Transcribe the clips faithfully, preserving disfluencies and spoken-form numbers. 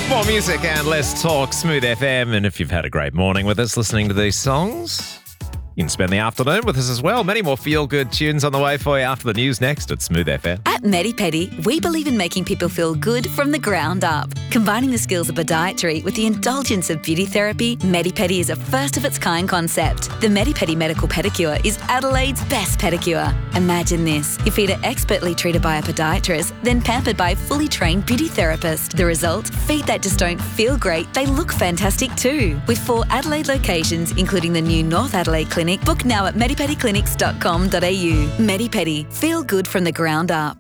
More music and less talk, Smooth F M. And if you've had a great morning with us listening to these songs, you can spend the afternoon with us as well. Many more feel-good tunes on the way for you after the news next at Smooth F M. At Medipedi, we believe in making people feel good from the ground up. Combining the skills of podiatry with the indulgence of beauty therapy, Medipedi is a first-of-its-kind concept. The Medipedi Medical Pedicure is Adelaide's best pedicure. Imagine this. Your feet are expertly treated by a podiatrist, then pampered by a fully trained beauty therapist. The result? Feet that just don't feel great, they look fantastic too. With four Adelaide locations, including the new North Adelaide Clinic, book now at medipedi clinics dot com dot a u. Medipedi. Feel good from the ground up.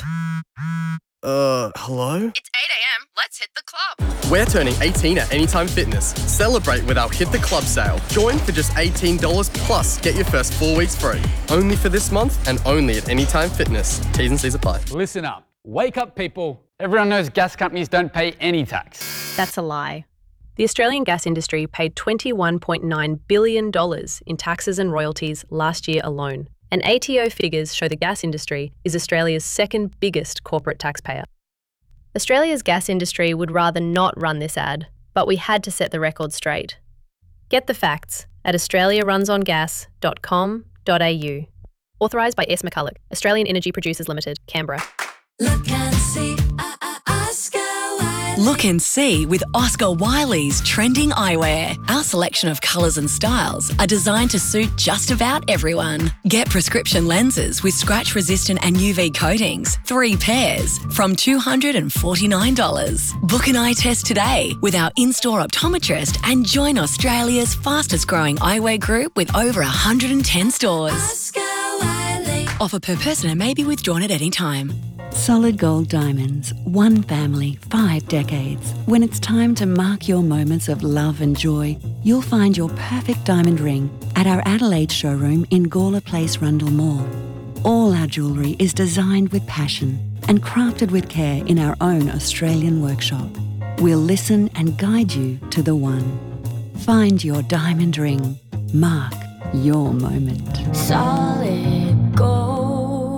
Uh, hello? It's eight a.m. Let's hit the club. We're turning eighteen at Anytime Fitness. Celebrate with our Hit the Club sale. Join for just eighteen dollars plus get your first four weeks free. Only for this month and only at Anytime Fitness. T's and C's apply. Listen up. Wake up, people. Everyone knows gas companies don't pay any tax. That's a lie. The Australian gas industry paid twenty-one point nine billion dollars in taxes and royalties last year alone. And A T O figures show the gas industry is Australia's second biggest corporate taxpayer. Australia's gas industry would rather not run this ad, but we had to set the record straight. Get the facts at australia runs on gas dot com dot a u. Authorised by S. McCulloch, Australian Energy Producers Limited, Canberra. Look and see, uh, uh, Oscar Wiley. Look and see with Oscar Wiley's trending eyewear. Our selection of colours and styles are designed to suit just about everyone. Get prescription lenses with scratch-resistant and U V coatings, three pairs, from two hundred forty-nine dollars. Book an eye test today with our in-store optometrist and join Australia's fastest-growing eyewear group with over one hundred ten stores. Oscar Wiley. Offer per person and may be withdrawn at any time. Solid Gold Diamonds, one family, five decades. When it's time to mark your moments of love and joy, you'll find your perfect diamond ring at our Adelaide showroom in Gawler Place, Rundle Mall. All our jewellery is designed with passion and crafted with care in our own Australian workshop. We'll listen and guide you to the one. Find your diamond ring. Mark your moment. Solid gold.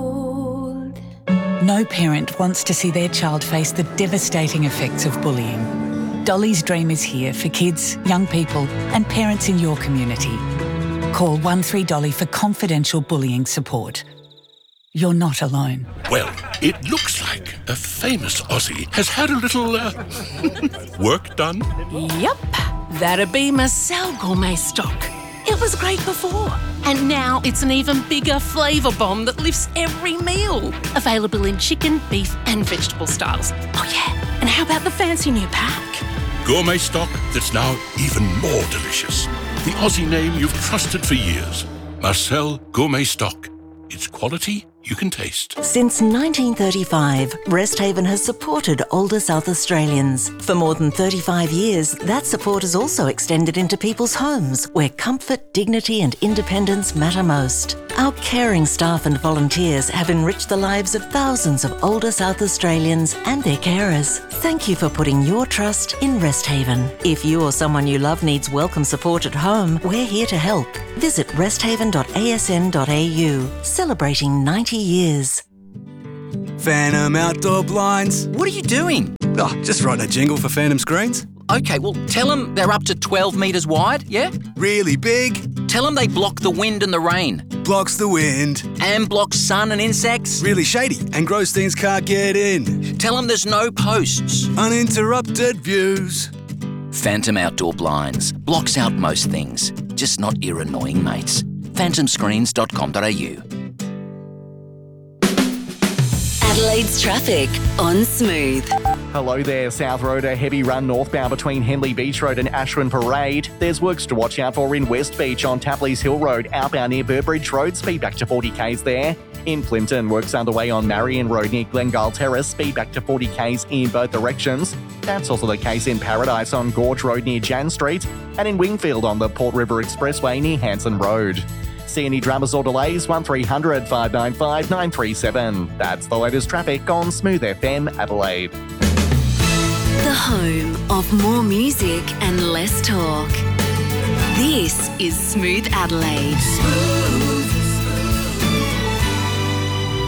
No parent wants to see their child face the devastating effects of bullying. Dolly's Dream is here for kids, young people and parents in your community. Call one three Dolly for confidential bullying support. You're not alone. Well, it looks like a famous Aussie has had a little uh, work done. Yep, that'd be Marcel Gourmet Stock. It was great before, and now it's an even bigger flavour bomb that lifts every meal. Available in chicken, beef and vegetable styles. Oh yeah, and how about the fancy new pack? Gourmet stock that's now even more delicious. The Aussie name you've trusted for years. Marcel Gourmet Stock. It's quality you can taste. Since nineteen thirty-five, Resthaven has supported older South Australians. For more than thirty-five years, that support has also extended into people's homes, where comfort, dignity and independence matter most. Our caring staff and volunteers have enriched the lives of thousands of older South Australians and their carers. Thank you for putting your trust in Resthaven. If you or someone you love needs welcome support at home, we're here to help. Visit resthaven dot a s n dot a u. Celebrating ninety years. Phantom Outdoor Blinds. What are you doing? Oh, just writing a jingle for Phantom Screens. Okay, well, tell them they're up to twelve metres wide, yeah? Really big. Tell them they block the wind and the rain. Blocks the wind. And blocks sun and insects. Really shady and gross things can't get in. Tell them there's no posts. Uninterrupted views. Phantom Outdoor Blinds. Blocks out most things, just not your annoying mates. phantom screens dot com dot a u. Adelaide's traffic on Smooth. Hello there, South Road, a heavy run northbound between Henley Beach Road and Ashwin Parade. There's works to watch out for in West Beach on Tapley's Hill Road, outbound near Burbridge Road, speed back to forty k's there. In Plympton, works underway on Marion Road near Glengyle Terrace, speed back to forty k's in both directions. That's also the case in Paradise on Gorge Road near Jan Street, and in Wingfield on the Port River Expressway near Hanson Road. See any dramas or delays? one three hundred, five nine five, nine three seven. That's the latest traffic on Smooth F M Adelaide. The home of more music and less talk. This is Smooth Adelaide. Smooth.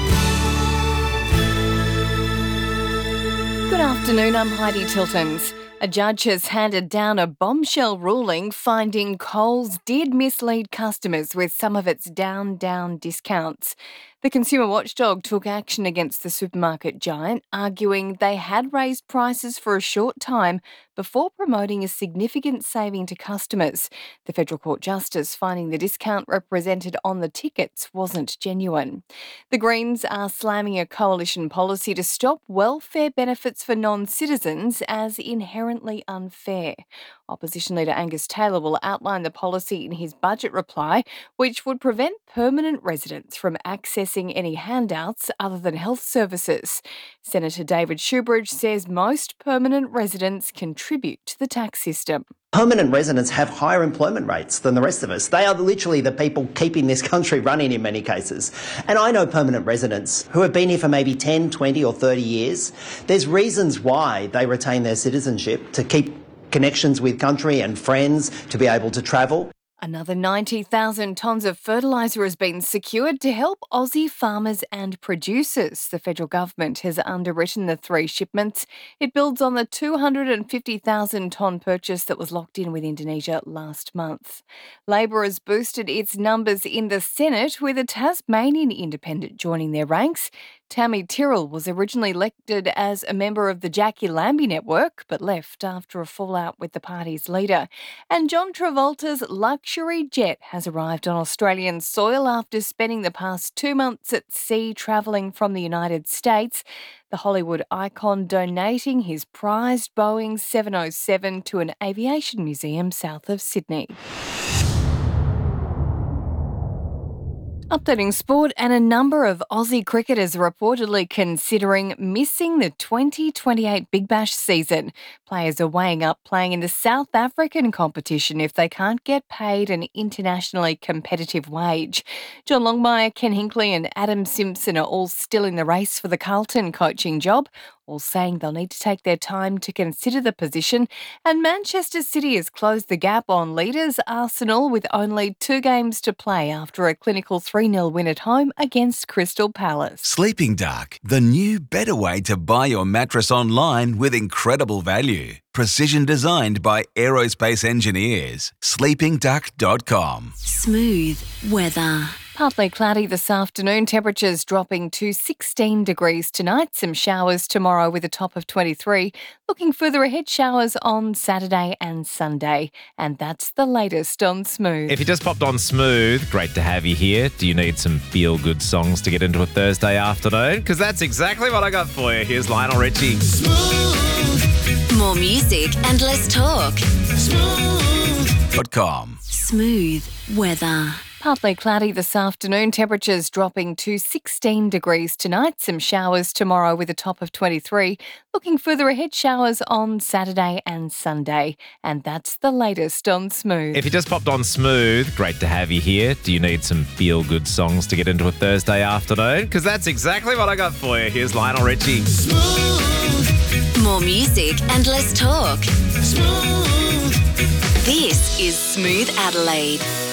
Good afternoon, I'm Heidi Tiltons. A judge has handed down a bombshell ruling finding Coles did mislead customers with some of its down, down discounts. The consumer watchdog took action against the supermarket giant, arguing they had raised prices for a short time before promoting a significant saving to customers. The Federal Court Justice finding the discount represented on the tickets wasn't genuine. The Greens are slamming a coalition policy to stop welfare benefits for non-citizens as inherently unfair. Opposition leader Angus Taylor will outline the policy in his budget reply, which would prevent permanent residents from accessing any handouts other than health services. Senator David Shoebridge says most permanent residents contribute to the tax system. Permanent residents have higher employment rates than the rest of us. They are literally the people keeping this country running in many cases. And I know permanent residents who have been here for maybe ten, twenty or thirty years. There's reasons why they retain their citizenship, to keep connections with country and friends, to be able to travel. Another ninety thousand tonnes of fertiliser has been secured to help Aussie farmers and producers. The federal government has underwritten the three shipments. It builds on the two hundred fifty thousand tonne purchase that was locked in with Indonesia last month. Labor has boosted its numbers in the Senate, with a Tasmanian independent joining their ranks. Tammy Tyrrell was originally elected as a member of the Jackie Lambie network, but left after a fallout with the party's leader. And John Travolta's luxury jet has arrived on Australian soil after spending the past two months at sea travelling from the United States. The Hollywood icon donating his prized Boeing seven oh seven to an aviation museum south of Sydney. Updating sport, and a number of Aussie cricketers are reportedly considering missing the twenty twenty-eight Big Bash season. Players are weighing up playing in the South African competition if they can't get paid an internationally competitive wage. John Longmire, Ken Hinkley and Adam Simpson are all still in the race for the Carlton coaching job, all saying they'll need to take their time to consider the position. And Manchester City has closed the gap on leaders Arsenal with only two games to play after a clinical three nil win at home against Crystal Palace. Sleeping Dark, the new better way to buy your mattress online with incredible value. Precision designed by aerospace engineers. sleeping duck dot com. Smooth weather. Partly cloudy this afternoon, temperatures dropping to sixteen degrees tonight. Some showers tomorrow with a top of twenty-three. Looking further ahead, showers on Saturday and Sunday. And that's the latest on Smooth. If you just popped on Smooth, great to have you here. Do you need some feel-good songs to get into a Thursday afternoon? Because that's exactly what I got for you. Here's Lionel Richie. Smooth. More music and less talk. Smooth dot com. Smooth weather. Partly cloudy this afternoon, temperatures dropping to sixteen degrees tonight. Some showers tomorrow with a top of twenty-three. Looking further ahead, showers on Saturday and Sunday. And that's the latest on Smooth. If you just popped on Smooth, great to have you here. Do you need some feel-good songs to get into a Thursday afternoon? Because that's exactly what I got for you. Here's Lionel Richie. Smooth. More music and less talk. Smooth. This is Smooth Adelaide.